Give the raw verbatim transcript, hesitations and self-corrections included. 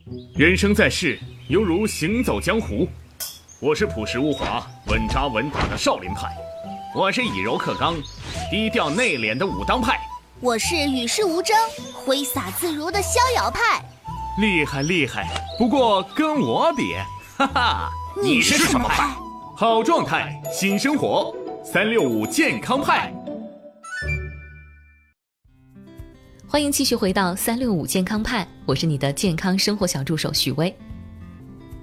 人生在世，犹如行走江湖。我是朴实无华、稳扎稳打的少林派，我是以柔克刚、低调内敛的武当派， 我是与世无争、挥洒自如的逍遥派。 厉害厉害，不过跟我比，哈哈， 你是什么派？ 好状态，新生活，三六五健康派。 欢迎继续回到三六五健康派，我是你的健康生活小助手许巍。